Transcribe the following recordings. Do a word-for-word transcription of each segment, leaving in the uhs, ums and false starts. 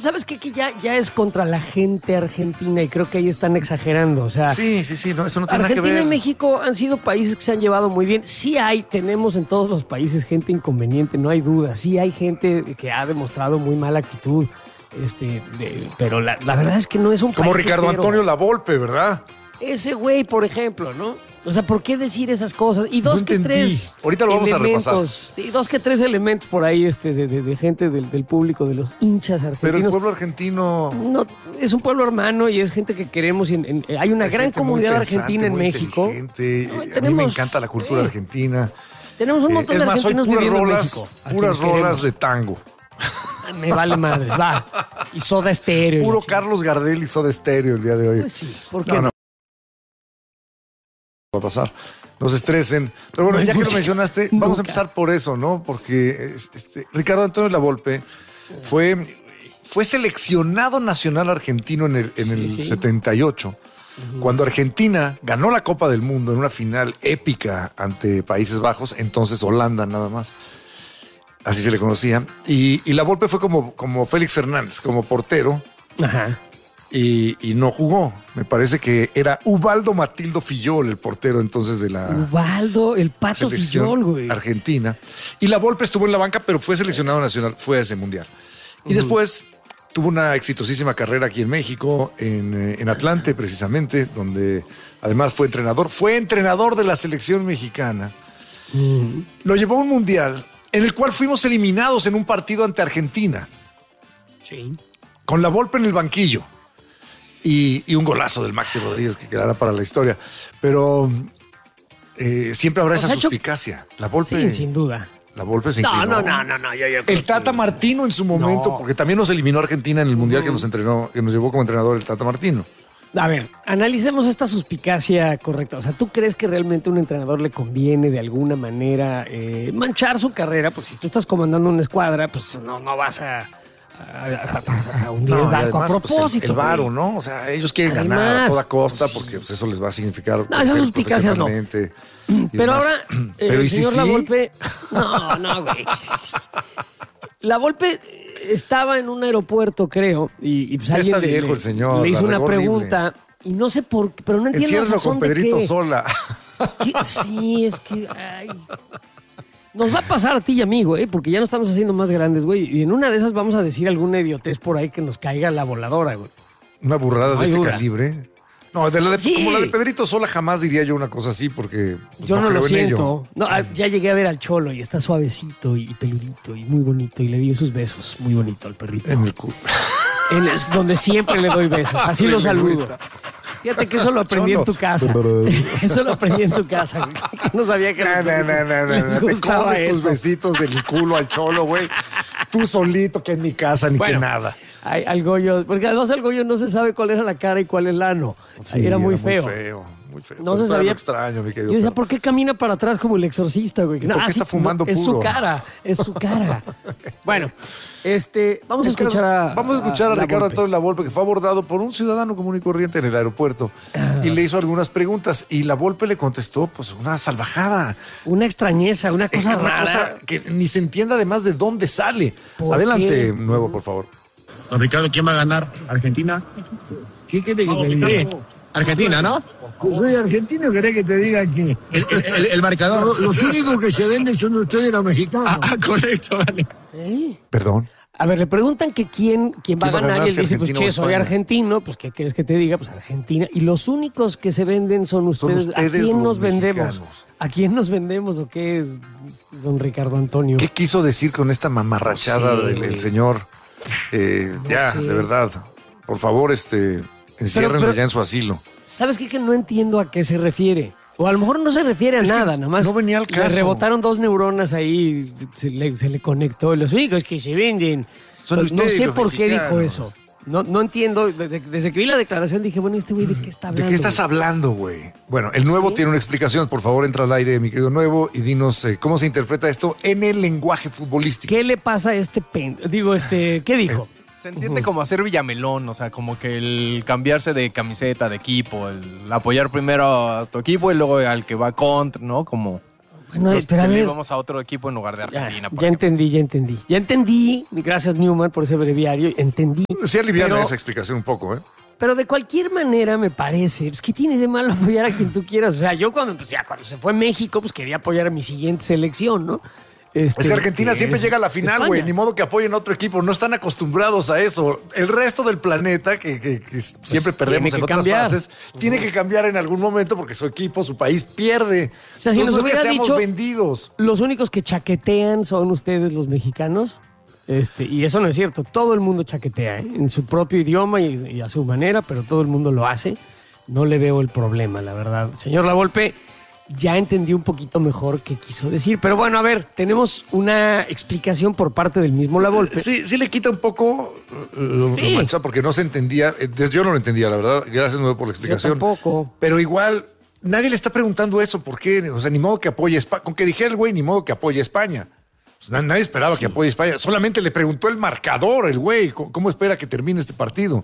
¿sabes qué? Que ya, ya es contra la gente argentina y creo que ahí están exagerando. O sea, sí, sí, sí, no, eso no tiene Argentina nada que ver. y México han sido países que se han llevado muy bien. Sí hay, tenemos en todos los países gente inconveniente, no hay duda. Sí hay gente que ha demostrado muy mala actitud. Este, de, pero la, la verdad es que no es un Como país Ricardo entero. Antonio Lavolpe, ¿verdad? Ese güey, por ejemplo, ¿no? O sea, ¿por qué decir esas cosas? Y dos No que entendí. tres Ahorita lo vamos a elementos, sí, dos que tres elementos por ahí este, de, de, de gente del, del público, de los hinchas argentinos. Pero el pueblo argentino... No, es un pueblo hermano y es gente que queremos. Y en, en, hay una hay gran gente muy comunidad pensante, argentina en muy México. inteligente. No, a mí tenemos- me encanta la cultura eh, argentina. Tenemos un Eh, montón es de más, soy argentinos puras viviendo en rolas, México. a puras quienes rolas queremos. de tango. Me vale madres, va. Y Soda Stereo. y Puro la chingada. Carlos Gardel y Soda Stereo el día de hoy. Pues sí, ¿por qué No, no? no. Va a pasar. No se estresen. Pero bueno, No hay ya que lo música. mencionaste, vamos Nunca. a empezar por eso, ¿no? Porque este, Ricardo Antonio Lavolpe fue, fue seleccionado nacional argentino en el, en el Sí, sí. setenta y ocho. Cuando Argentina ganó la Copa del Mundo en una final épica ante Países Bajos, entonces Holanda nada más. Así se le conocía. Y, y Lavolpe fue como, como Félix Fernández, como portero. Ajá. Y, y no jugó. Me parece que era Ubaldo Matildo Fillol, el portero entonces de la Ubaldo, el pato selección Fillol, güey. argentina. Y Lavolpe estuvo en la banca, pero fue seleccionado nacional, fue a ese mundial. Y después tuvo una exitosísima carrera aquí en México, en, eh, en Atlante precisamente, donde además fue entrenador. Fue entrenador de la selección mexicana. Mm. Lo llevó a un mundial en el cual fuimos eliminados en un partido ante Argentina, Sí. con Lavolpe en el banquillo. Y, y un golazo del Maxi Rodríguez que quedará para la historia. Pero eh, siempre habrá O esa sea, yo- suspicacia. La Volpe, Sí, sin duda. la Volpe se No, inclinó. no, no, no, no. Yo, yo creo El Tata que- Martino en su momento, No. porque también nos eliminó a Argentina en el mundial que nos entrenó, que nos llevó como entrenador el Tata Martino. A ver, analicemos esta suspicacia correcta. O sea, ¿tú crees que realmente a un entrenador le conviene de alguna manera eh, manchar su carrera? Porque si tú estás comandando una escuadra, pues no, no vas a, a, a- a hundir el y barco a además, pues, propósito. el, el varo, güey. ¿no? O sea, ellos quieren ganar Además, a toda costa pues, sí. porque pues, eso les va a significar. No, esas crecer suspicacias no. profesionalmente y Pero demás. ahora, eh, Pero el ¿y si señor sí? Lavolpe... No, no, güey. Lavolpe estaba en un aeropuerto, creo, y, y pues Ya alguien está le- viejo le, el señor, le hizo la una regó horrible. pregunta y no sé por qué, pero no entiendo la Enciérralo razón con de Pedrito qué. Sola. ¿Qué? Sí, es que... ay. Nos va a pasar a ti y a mí, güey, porque ya nos estamos haciendo más grandes, güey. Y en una de esas vamos a decir alguna idiotez por ahí que nos caiga la voladora, güey. Una burrada No de hay este duda. calibre. No, de la de- Sí. como la de Pedrito Sola jamás diría yo una cosa así porque pues, Yo no, lo creo en ello. siento. No, ah, ya llegué a ver al Cholo y está suavecito y peludito y muy bonito. Y le di sus besos, muy bonito al perrito. En el cu- Él es donde siempre le doy besos. Así lo saludo. Fíjate que eso lo aprendí en tu casa. Eso lo aprendí en tu casa. güey. No sabía que No, no, no, no, no, les no. Te gustaba comes tus eso. besitos del culo al cholo, güey. Tú solito, que en mi casa, ni Bueno, que nada. Ay, al Goyo, porque además al Goyo no se sabe cuál era la cara y cuál el ano. Sí, era muy feo. Muy feo, muy feo. No Pero se todavía sabía. lo extraño, mi querido. Yo decía, Pedro. ¿por qué camina para atrás como el exorcista, güey? por qué está fumando Es su puro? cara, es su cara. Bueno, este, vamos a escuchar a... Vamos a escuchar a, La Ricardo Volpe. Antonio Lavolpe, que fue abordado por un ciudadano común y corriente en el aeropuerto Ah. y le hizo algunas preguntas. Y Lavolpe le contestó, pues, una salvajada. Una extrañeza, una cosa Es una rara. cosa que ni se entiende además de dónde sale. ¿Por Adelante, qué? nuevo, por favor. Don Ricardo, ¿quién va a ganar? ¿Argentina? ¿Qué querés que te diga? Sí, Argentina, ¿no? Yo soy argentino, ¿querés que te diga quién? El, el- el marcador. Los, los únicos que se venden son ustedes los mexicanos. Ah, ah, correcto, vale. ¿Eh? Perdón. A ver, le preguntan que quién, quién va a ¿Quién va a ganar, ganar, y él si dice, pues Argentina o che, soy España? argentino, pues ¿qué quieres que te diga? Pues Argentina. Y los únicos que se venden son ustedes. ustedes ¿A quién los nos vendemos? mexicanos. ¿A quién nos vendemos o qué es, don Ricardo Antonio? ¿Qué quiso decir con esta mamarrachada No sé, del güey. el señor? Eh, No ya, sé. de verdad. Por favor, este, enciérrenlo pero- ya en su asilo. ¿Sabes qué? Que no entiendo a qué se refiere. O a lo mejor no se refiere a Es que nada, nada más. no venía al Le caso. rebotaron dos neuronas ahí, se le, se le conectó. Los únicos que se venden. Son Pues no ustedes, sé los por qué dijo mexicanos. eso. No, no entiendo. Desde, desde que vi la declaración dije, bueno, este güey, ¿de qué está ¿De hablando? qué estás güey? hablando, güey? Bueno, el nuevo ¿Sí? tiene una explicación. Por favor, entra al aire, mi querido nuevo, y dinos eh, cómo se interpreta esto en el lenguaje futbolístico. ¿Qué le pasa a este pen? Digo, este, ¿qué dijo? Se entiende como hacer Villamelón, o sea, como que el cambiarse de camiseta, de equipo, el apoyar primero a tu equipo y luego al que va contra, ¿no? Como Bueno, Nos- espera, a que le ver. íbamos a otro equipo en lugar de Ya, Argentina. por ya ejemplo. entendí, ya entendí. Ya entendí. Gracias, Newman, por ese breviario. Entendí. Sí aliviana Pero- esa explicación un poco, ¿eh? Pero de cualquier manera me parece, pues, ¿qué tiene de malo apoyar a quien tú quieras? O sea, yo cuando, pues, ya cuando se fue México, pues quería apoyar a mi siguiente selección, ¿no? Este, Es que Argentina que siempre es llega a la final, España. güey. Ni modo que apoyen a otro equipo. No están acostumbrados a eso. El resto del planeta, que, que- que siempre perdemos tiene en que otras cambiar. fases, tiene que cambiar en algún momento porque su equipo, su país pierde. O sea, si Entonces, nos no es que hubiera seamos dicho- vendidos. Los únicos que chaquetean son ustedes los mexicanos. Este, y eso no es cierto. Todo el mundo chaquetea, ¿eh? En su propio idioma y, y a su manera, pero todo el mundo lo hace. No le veo el problema, la verdad. Señor Lavolpe, ya entendí un poquito mejor qué quiso decir. Pero bueno, a ver, tenemos una explicación por parte del mismo Lavolpe. Sí, sí le quita un poco eh, lo, Sí. lo manchado porque no se entendía. Entonces, yo no lo entendía, la verdad. Gracias nuevo por la explicación. tampoco. Pero igual, nadie le está preguntando eso. ¿Por qué? O sea, ni modo que apoye a España. Con que dijera el güey, ni modo que apoye a España. Pues na- nadie esperaba que apoye a España. Solamente le preguntó el marcador, el güey. ¿Cómo, cómo espera que termine este partido?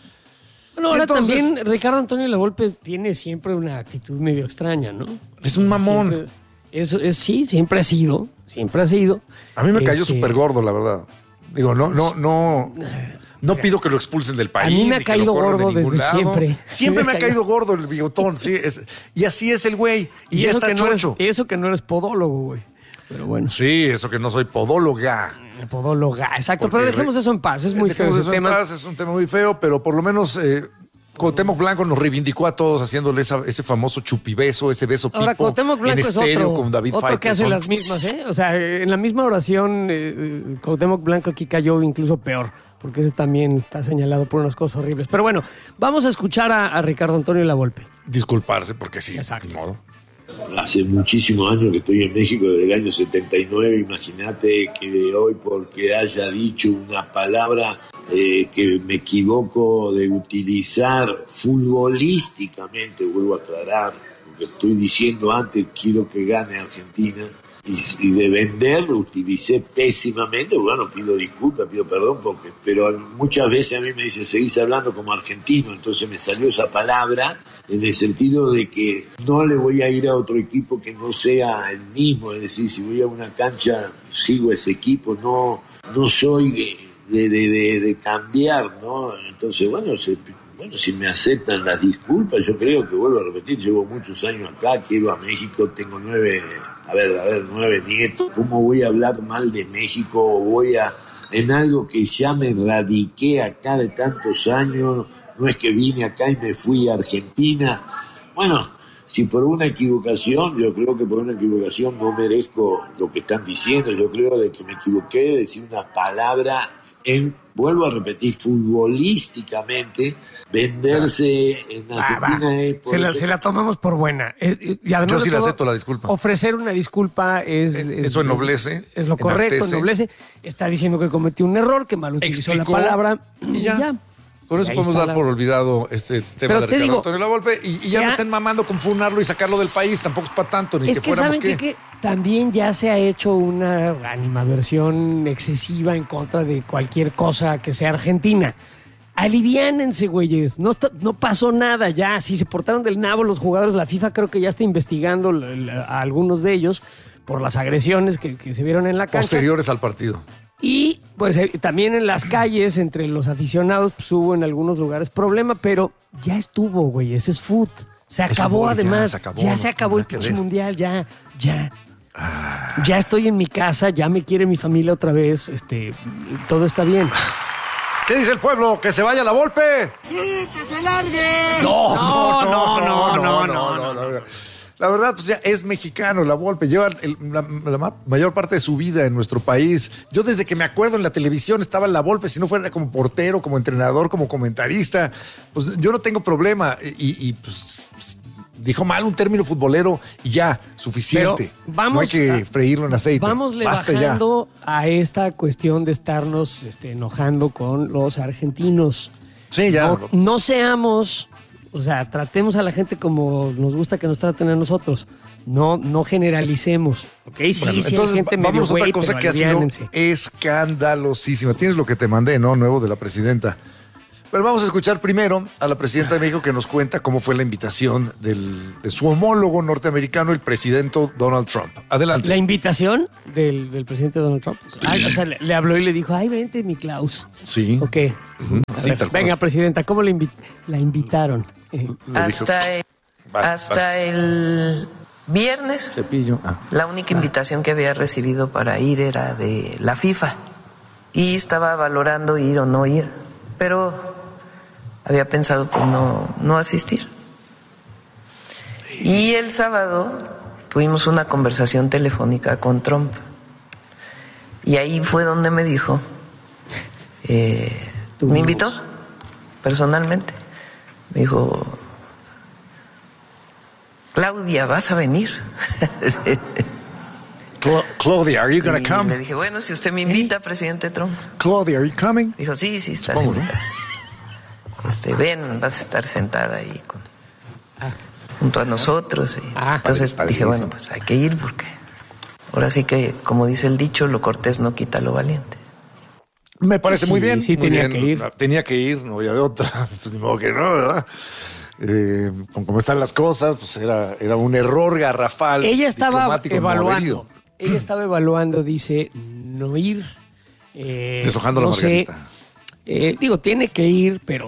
Bueno, ahora Entonces- también Ricardo Antonio Lavolpe tiene siempre una actitud medio extraña, ¿no? Es un O sea, mamón. siempre es- es- es- sí, siempre ha sido. Siempre ha sido. A mí me cayó Este, súper gordo, la verdad. Digo, no, no, no. No pido que lo expulsen del país. A mí me ha ni que lo caído corran de gordo ningún desde lado. siempre. Siempre Me me ha ha caído gordo el bigotón, sí. es- y así es el güey. Y, ya eso está que no eres- chocho. eso que no eres podólogo, güey. Pero bueno, Sí, eso que no soy podóloga. podóloga, exacto. Porque pero dejemos re- eso en paz. Es muy feo Dejemos ese eso en tema. paz, es un tema muy feo, pero por lo menos eh, Cuauhtémoc Blanco nos reivindicó a todos haciéndole esa- ese famoso chupibeso, ese beso pipo Ahora, Cuauhtémoc Blanco en es estéreo otro, con David otro que hace Faitelson. las mismas, ¿eh? O sea, en la misma oración, eh, eh, Cuauhtémoc Blanco aquí cayó incluso peor, porque ese también está señalado por unas cosas horribles. Pero bueno, vamos a escuchar a, a Ricardo Antonio Lavolpe. Disculparse, porque sí, Exacto. ni modo. Hace muchísimos años que estoy en México, desde el año setenta y nueve. Imagínate que de hoy, porque haya dicho una palabra eh, que me equivoco de utilizar futbolísticamente, vuelvo a aclarar, lo que estoy diciendo antes, quiero que gane Argentina. Y, y de vender lo utilicé pésimamente. Bueno, pido disculpas, pido perdón, porque, pero muchas veces a mí me dice, seguís hablando como argentino, entonces me salió esa palabra en el sentido de que no le voy a ir a otro equipo que no sea el mismo, es decir, si voy a una cancha, sigo ese equipo, no, no soy de, de, de, de cambiar, ¿no? Entonces, bueno, se, bueno, si me aceptan las disculpas, yo creo que, vuelvo a repetir, llevo muchos años acá, quiero a México, tengo nueve... A ver, a ver, nueve nietos. ¿Cómo voy a hablar mal de México? Voy a, en algo que ya me radiqué acá de tantos años. No es que vine acá y me fui a Argentina. Bueno, si por una equivocación, yo creo que por una equivocación no merezco lo que están diciendo. Yo creo de que me equivoqué de decir una palabra en, vuelvo a repetir, futbolísticamente, venderse en Va, Argentina va. es por Se, la, eso- se la tomamos por buena. Eh, eh, y además Yo de sí le todo, acepto la disculpa. Ofrecer una disculpa es... Eh, es- eso es- ennoblece, Es, lo correcto, enaltece. ennoblece. Está diciendo que cometió un error, que mal utilizó Explicó, la palabra. y ya. Con eso Ahí podemos está dar la- por olvidado este tema Pero de te Ricardo digo, Antonio Lavolpe y, y se ya no ha- estén mamando con funarlo y sacarlo del país. Tampoco es para tanto, ni Es que que fuéramos saben qué. que, que también ya se ha hecho una animadversión excesiva en contra de cualquier cosa que sea argentina. Aliviánense, güeyes. No, está- no pasó nada ya. Si se portaron del nabo los jugadores, la FIFA creo que ya está investigando la- la- a algunos de ellos por las agresiones que, que se vieron en la cancha. Posteriores al partido. Y pues eh, también en las calles, entre los aficionados, pues hubo en algunos lugares problema, pero ya estuvo, güey, ese es foot. Se acabó fútbol, ya además, se acabó, ya no se tiene acabó el nada que pinche ver. mundial, ya, ya. Ya estoy en mi casa, ya me quiere mi familia otra vez, este, todo está bien. ¿Qué dice el pueblo? ¿Que se vaya la Volpe? ¡Sí, que se largue! No, no, no, no, no, no, no. La verdad, pues ya es mexicano la Volpe. Lleva el- la, la ma- mayor parte de su vida en nuestro país. Yo desde que me acuerdo en la televisión estaba en la Volpe, si no fuera como portero, como entrenador, como comentarista. Pues yo no tengo problema. Y, y, pues dijo mal un término futbolero y ya, suficiente. Pero vamos no hay que a- freírlo en aceite. Vámosle Basta bajando a esta cuestión de estarnos este, enojando con los argentinos. ya. Sí, ya. No, no seamos, o sea, tratemos a la gente como nos gusta que nos traten a nosotros. No, no generalicemos, ¿ok? Sí, Bueno, sí, entonces hay gente vamos medio a otra güey, cosa pero que ha sido aliviánense. escandalosísima. Tienes lo que te mandé, ¿no? Nuevo de la presidenta. Pero vamos a escuchar primero a la presidenta de México que nos cuenta cómo fue la invitación del, de su homólogo norteamericano, el presidente Donald Trump. Adelante. La invitación del, del presidente Donald Trump. Ay, o sea, le, le habló y le dijo, ay, vente, mi Klaus. Sí. ¿O qué? Uh-huh. Sí, ver, tal cual. venga, presidenta, ¿cómo la, invi- la invitaron? Eh, Hasta, el, hasta el viernes, Cepillo. Ah. la única invitación que había recibido para ir era de la FIFA. Y estaba valorando ir o no ir. Pero había pensado pues no, no asistir. Y el sábado tuvimos una conversación telefónica con Trump. Y ahí fue donde me dijo, eh, me invitó personalmente. Me dijo, Claudia, ¿vas a venir? Cla- Claudia, are you going to Y come? le dije, bueno, si usted me invita, presidente Trump. Claudia, are you coming? Dijo, sí, sí, estás Supongo, ¿no? invitada. Este, ven, vas a estar sentada ahí con, junto a nosotros. Y Ah, entonces padre, dije, padrísimo. bueno, pues hay que ir porque ahora sí que, como dice el dicho, lo cortés no quita lo valiente. Me parece Sí, muy bien. sí, muy tenía bien. que ir. Tenía que ir, no había de otra. Pues ni modo que no, ¿verdad? Eh, con cómo están las cosas, pues era, era un error garrafal. Ella estaba diplomático no evaluando. avenido. Ella estaba evaluando, dice, no ir. Eh, Deshojando la no sé. margarita. Eh, digo, tiene que ir, pero,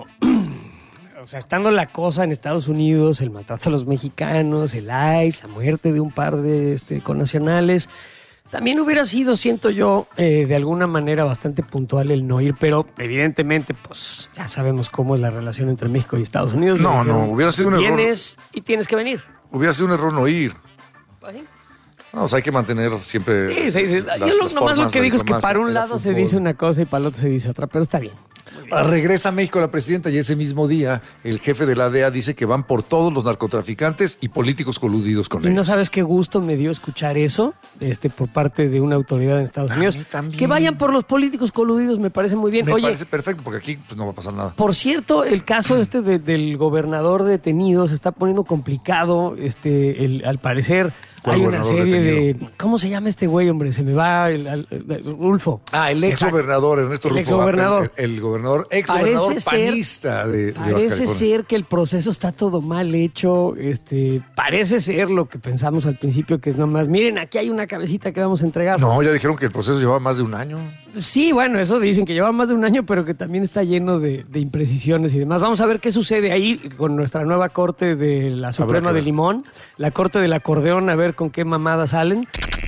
o sea, estando la cosa en Estados Unidos, el maltrato a los mexicanos, el I C E, la muerte de un par de este, connacionales, también hubiera sido, siento yo, eh, de alguna manera bastante puntual el no ir, pero evidentemente, pues ya sabemos cómo es la relación entre México y Estados Unidos. No, Le dijeron, no, hubiera sido un error. Tienes y tienes que venir. Hubiera sido un error no ir. Pues sí. No, o sea, hay que mantener siempre. Sí, sí, sí. las- Yo lo- las nomás lo formas, que la digo es que diplomacia, para un era lado se fútbol. dice una cosa y para el otro se dice otra, pero está bien. Ah, Regresa a México la presidenta y ese mismo día el jefe de la D E A dice que van por todos los narcotraficantes y políticos coludidos con Y no ellos. sabes qué gusto me dio escuchar eso este, por parte de una autoridad en Estados A Unidos. mí también. Que vayan por los políticos coludidos me parece muy bien. Me Oye, parece perfecto porque aquí pues, no va a pasar nada. por cierto, el caso este de- del gobernador detenido se está poniendo complicado. Este, el- al parecer ¿Cuál hay una gobernador serie detenido? de... ¿Cómo se llama este güey, hombre? Se me va el, el- el- Rulfo. Ah, el ex Exacto. gobernador Ernesto El Rulfo. exgobernador. El, el gobernador, ex gobernador Parece ser- panista de, de Baja Parece California. ser que el proceso está todo mal hecho. Este, parece ser lo que pensamos al principio, que es nomás, miren, aquí hay una cabecita que vamos a entregar. No, ya dijeron que el proceso llevaba más de un año. Sí, bueno, eso dicen que lleva más de un año, pero que también está lleno de, de imprecisiones y demás. Vamos a ver qué sucede ahí con nuestra nueva corte de la Suprema que de ver. Limón, la corte del acordeón, a ver con qué mamadas salen.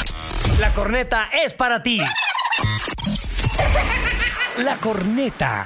La corneta es para ti. La corneta.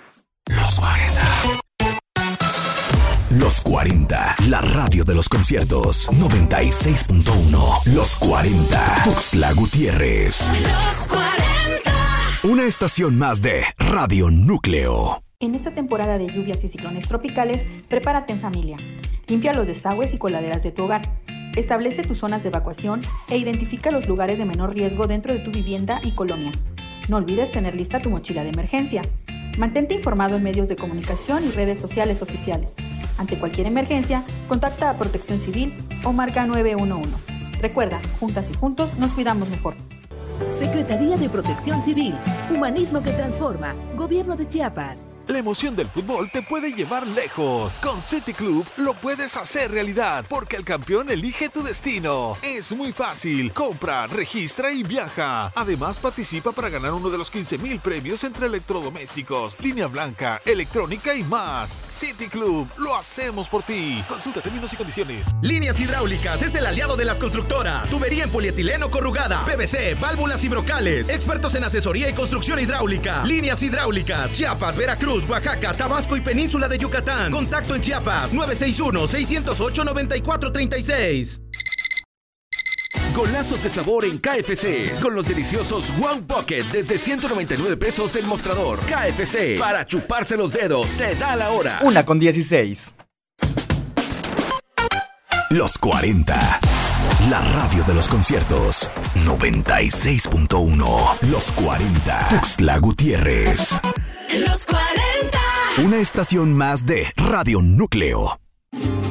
Los cuarenta, la radio de los conciertos. noventa y seis punto uno. Los cuarenta. Tuxtla Gutiérrez. Los cuarenta. Una estación más de Radio Núcleo. En esta temporada de lluvias y ciclones tropicales, prepárate en familia. Limpia los desagües y coladeras de tu hogar. Establece tus zonas de evacuación e identifica los lugares de menor riesgo dentro de tu vivienda y colonia. No olvides tener lista tu mochila de emergencia. Mantente informado en medios de comunicación y redes sociales oficiales. Ante cualquier emergencia, contacta a Protección Civil o marca nueve uno uno. Recuerda, juntas y juntos nos cuidamos mejor. Secretaría de Protección Civil. Humanismo que transforma. Gobierno de Chiapas. La emoción del fútbol te puede llevar lejos. Con City Club lo puedes hacer realidad porque el campeón elige tu destino. Es muy fácil. Compra, registra y viaja. Además participa para ganar uno de los quince mil premios entre electrodomésticos, línea blanca, electrónica y más. City Club, lo hacemos por ti. Consulta términos y condiciones. Líneas Hidráulicas es el aliado de las constructoras. Tubería en polietileno corrugada, P V C, válvulas y brocales. Expertos en asesoría y construcción hidráulica. Líneas Hidráulicas, Chiapas, Veracruz, Oaxaca, Tabasco y Península de Yucatán. Contacto en Chiapas, nueve seis uno, seis cero ocho, nueve cuatro tres seis. Golazos de sabor en K F C. Con los deliciosos One Pocket desde ciento noventa y nueve pesos el mostrador. K F C, para chuparse los dedos, te da la hora. Una con dieciséis. Los cuarenta. La radio de los conciertos. noventa y seis punto uno. Los cuarenta. Tuxtla Gutiérrez. Los cuarenta. Una estación más de Radio Núcleo.